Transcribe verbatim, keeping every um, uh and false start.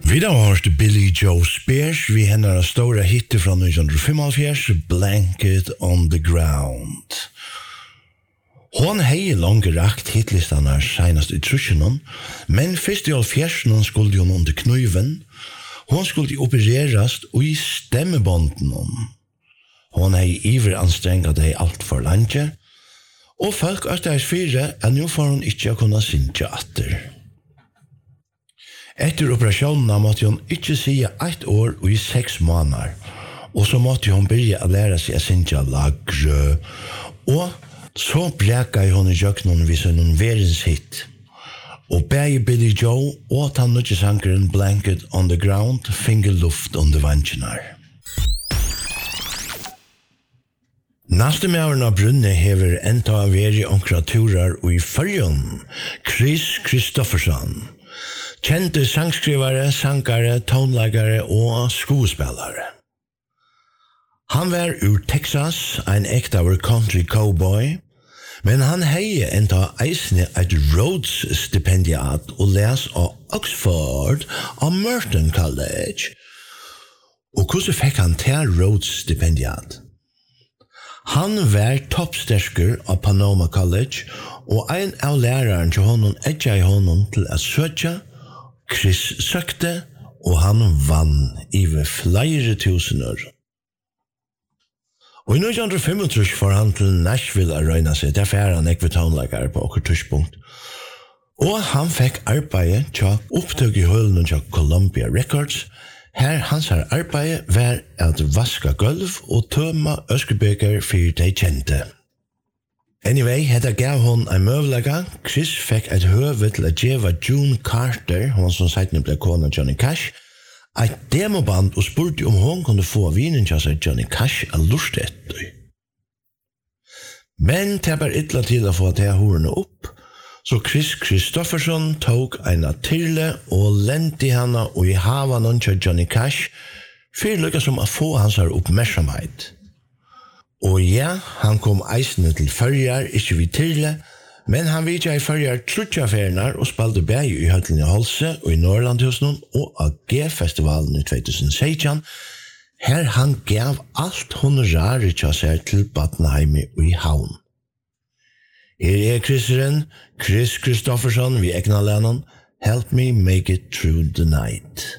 Vi da har hørt Billy Joe Spears, vi henne stora hitter fra nitton fifty-five, Blanket on the Ground. Hon hei langt rakt hitlistan her senast i trusjonen, men først i halvfjersen skulle hun under knuven. Hon skulle opererast i stemmebånden. Hon hei iver anstrengt hei alt for landet, og folk østeis fire er nå får hun ikke kunne synge atter. Etter operasjonene måtte hun ikke sige ett år og i seks måneder, og så måtte hun begynne å lære seg å synge lagre, og så brekker hun i jøkkenen hvis hun verens hit. Og begge Billy Joe og han nødde sangeren Blanket on the Ground finger luft under vansjene. Neste med av brunne hever enda av veri omkra turer og i Førjøen, Chris Kristoffersson. Kjente sangskrivare, sangare, tonlagare og skuespillare. Han var ur Texas, ein ektaver country cowboy, men han hei enda eisne et Rhodes-stipendiat og les av Oxford og Merton College. Og hvordan fikk han til Rhodes-stipendiat? Han var toppstersker av Panama College, og ein av læreren til honom etja i honom til å søtja. Chris søkte, og han vann over flere tusener. Og i nitton fifty-five får han til Nashville å røyne seg, derfor er han ikke tonelager på okkur tørspunkt. Og han fikk arbeid til opptøk i hølen til Columbia Records. Her hans her arbeid var at vaska gulv og tømme øskebeker for de kjente. Anyway, hetta gav hon en møvelega. Chris fikk et høve til å gjeva June Carter, hon som seitene ble kona Johnny Cash, et demoband og spurte om hon kunne få vinen til seg Johnny Cash a lust etter. Men det var ytla til å få til horene opp, så Chris Kristoffersson tok en atyrle og lente henne og i havan til Johnny Cash, for lykka som å få hans her oppmerksomhet. Og ja, han kom eisende til Førjar, ikke vid Tyrle, men han vidja i Førjar trutjafernar og spalte bæg i Høtlinge Holse og i Norrlandhusen og A G-festivalen i tjuetusen sexton, her han gav alt honoraret til seg til Batnheim og i Havn. Her er Chriseren, Chris Kristoffersson, vi egna lennon, Help Me Make It Through the Night.